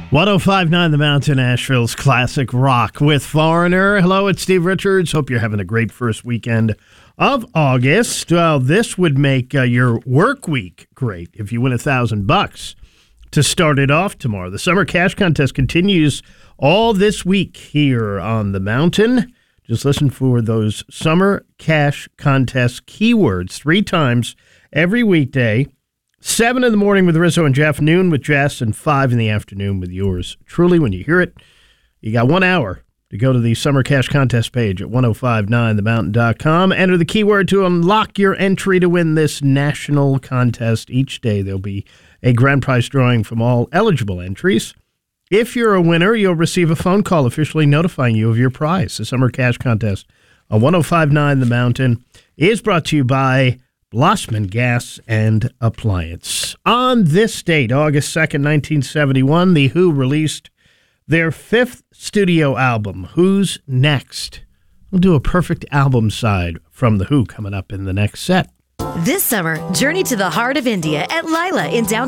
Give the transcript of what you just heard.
105.9 The Mountain, Asheville's classic rock with Foreigner. Hello, it's Steve Richards. Hope you're having a great first weekend of August. Well, this would make your work week great if you win $1,000 to start it off tomorrow. The Summer Cash Contest continues all this week here on the Mountain. Just listen for those Summer Cash Contest keywords 3 times every weekday. 7 in the morning with Rizzo and Jeff, noon with Jess, and 5 in the afternoon with yours truly. When you hear it, you got 1 hour to go to the Summer Cash Contest page at 1059themountain.com. Enter the keyword to unlock your entry to win this national contest. Each day there'll be a grand prize drawing from all eligible entries. If you're a winner, you'll receive a phone call officially notifying you of your prize. The Summer Cash Contest on 1059 The Mountain is brought to you by Blossman Gas and Appliance. On this date, August 2nd, 1971, The Who released their 5th studio album, Who's Next? We'll do a perfect album side from The Who coming up in the next set. This summer, journey to the heart of India at Lila in downtown